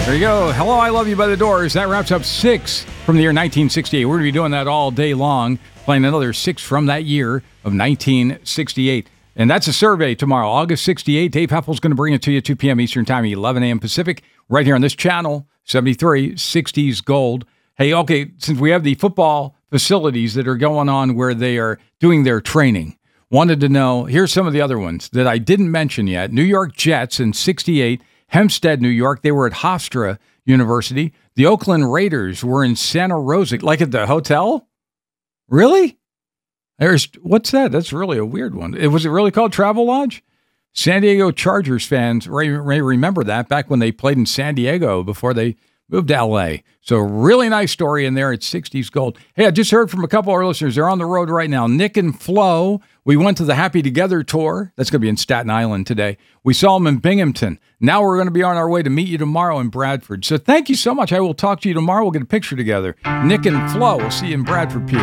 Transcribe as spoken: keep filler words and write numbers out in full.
There you go. Hello, I Love You by the Doors. That wraps up six from the year nineteen sixty-eight. We're going to be doing that all day long, playing another six from that year of nineteen sixty-eight. And that's a survey tomorrow, August sixty-eighth. Dave Hepfel's going to bring it to you at two p.m. Eastern Time, eleven a.m. Pacific, right here on this channel, seventy-three, sixties Gold. Hey, okay, since we have the football facilities that are going on where they are doing their training, wanted to know, here's some of the other ones that I didn't mention yet. New York Jets in sixty-eight, Hempstead, New York. They were at Hofstra University. The Oakland Raiders were in Santa Rosa, like at the hotel? Really? There's what's that? That's really a weird one. It was it really called Travel Lodge? San Diego Chargers fans may remember that back when they played in San Diego before they moved to L A. So really nice story in there at sixties Gold. Hey, I just heard from a couple of our listeners. They're on the road right now. Nick and Flo. We went to the Happy Together tour. That's going to be in Staten Island today. We saw them in Binghamton. Now we're going to be on our way to meet you tomorrow in Bradford. So thank you so much. I will talk to you tomorrow. We'll get a picture together. Nick and Flo. We'll see you in Bradford, P A.